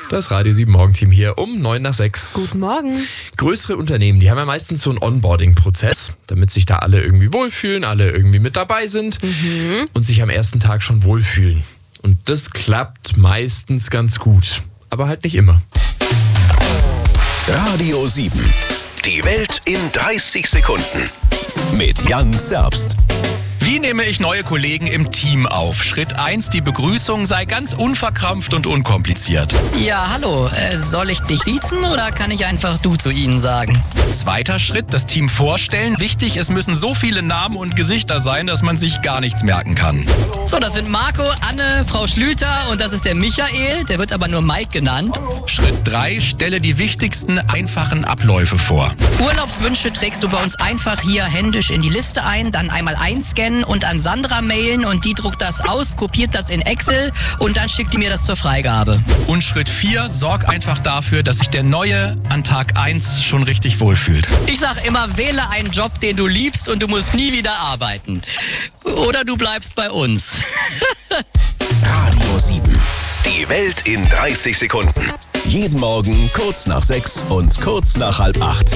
Das Radio 7 Morgenteam hier um 5:55. Guten Morgen. Größere Unternehmen, die haben ja meistens so einen Onboarding-Prozess, damit sich da alle irgendwie wohlfühlen, alle irgendwie mit dabei sind und sich am ersten Tag schon wohlfühlen. Und das klappt meistens ganz gut, aber halt nicht immer. Radio 7. Die Welt in 30 Sekunden. Mit Jan Zerbst. Wie nehme ich neue Kollegen im Team auf? Schritt 1, die Begrüßung sei ganz unverkrampft und unkompliziert. Ja, hallo. Soll ich dich siezen oder kann ich einfach du zu ihnen sagen? Zweiter Schritt, das Team vorstellen. Wichtig, es müssen so viele Namen und Gesichter sein, dass man sich gar nichts merken kann. So, das sind Marco, Anne, Frau Schlüter und das ist der Michael. Der wird aber nur Mike genannt. Schritt 3, stelle die wichtigsten, einfachen Abläufe vor. Urlaubswünsche trägst du bei uns einfach hier händisch in die Liste ein, dann einmal einscannen und an Sandra mailen und die druckt das aus, kopiert das in Excel und dann schickt die mir das zur Freigabe. Und Schritt 4, sorg einfach dafür, dass sich der Neue an Tag 1 schon richtig wohlfühlt. Ich sag immer, wähle einen Job, den du liebst und du musst nie wieder arbeiten. Oder du bleibst bei uns. Radio 7. Die Welt in 30 Sekunden. Jeden Morgen kurz nach 6 und kurz nach 7:30.